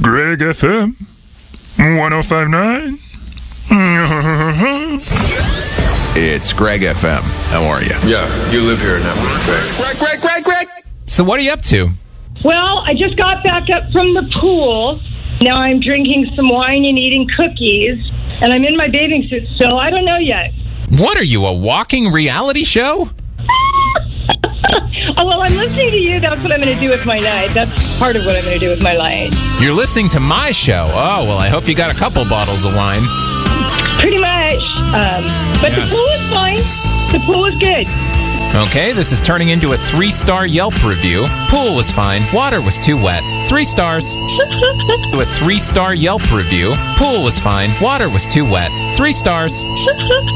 Greg FM 1059. It's Greg FM. How are you? Yeah, you live here now. Greg. So what are you up to? Well, I just got back up from the pool. Now I'm drinking some wine and eating cookies. And I'm in my bathing suit still. I don't know yet. What are you, a walking reality show? Oh, well, I'm listening to you. That's what I'm going to do with my night. That's part of what I'm going to do with my life. You're listening to my show. Oh, well, I hope you got a couple bottles of wine. Pretty much. But the pool is fine. The pool is good. Okay, this is turning into a 3-star Yelp review. Pool was fine. Water was too wet. 3 stars. A 3-star Yelp review. Pool was fine. Water was too wet. 3 stars.